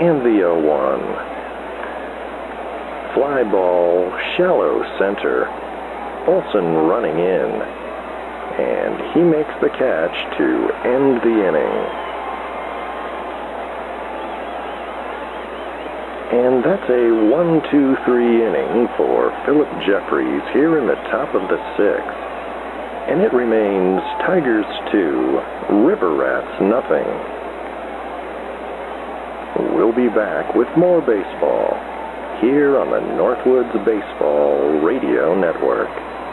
and the 0-1. Fly ball, shallow center. Olson running in, and he makes the catch to end the inning. And that's a 1-2-3 inning for Phillip Jeffries here in the top of the sixth. And it remains Tigers 2, River Rats nothing. We'll be back with more baseball here on the Northwoods Baseball Radio Network.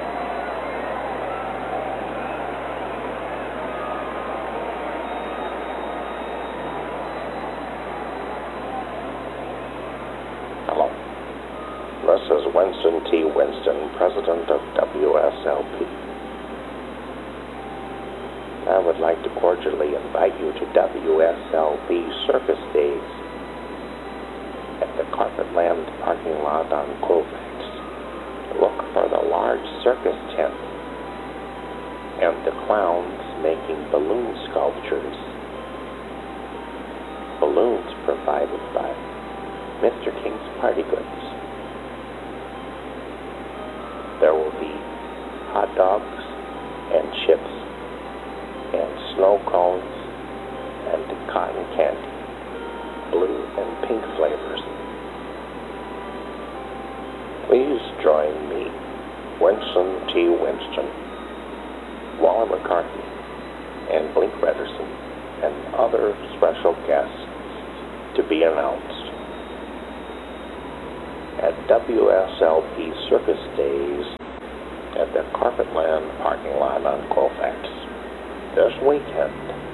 Hello. This is Winston T. Winston, president of WSLP. I would like to cordially invite you to WSLP Circus Days at the Carpetland parking lot on Colfax. Look for the large circus tent and the clowns making balloon sculptures. Balloons provided by Mr. King's Party Goods. There will be hot dogs and chips and snow cones and cotton candy, blue and pink flavors. Please join me, Winston T. Winston, Waller McCarthy, and Blink Rederson, and other special guests to be announced at WSLP Circus Days at the Carpetland parking lot on Colfax this weekend.